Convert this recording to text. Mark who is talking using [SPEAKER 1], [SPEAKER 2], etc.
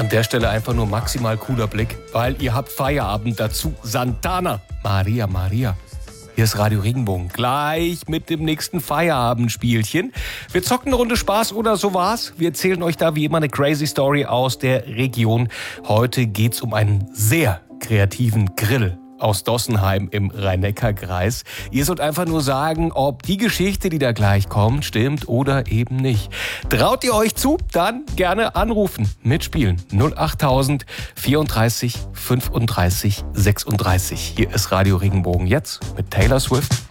[SPEAKER 1] An der Stelle einfach nur maximal cooler Blick, weil ihr habt Feierabend dazu. Santana, Maria, Maria. Hier ist Radio Regenbogen, gleich mit dem nächsten Feierabendspielchen. Wir zocken eine Runde Spaß oder so was. Wir erzählen euch da wie immer eine crazy Story aus der Region. Heute geht's um einen sehr kreativen Grill aus Dossenheim im Rhein-Neckar-Kreis. Ihr sollt einfach nur sagen, ob die Geschichte, die da gleich kommt, stimmt oder eben nicht. Traut ihr euch zu? Dann gerne anrufen, mitspielen. 08000 34 35 36. Hier ist Radio Regenbogen jetzt mit Taylor Swift.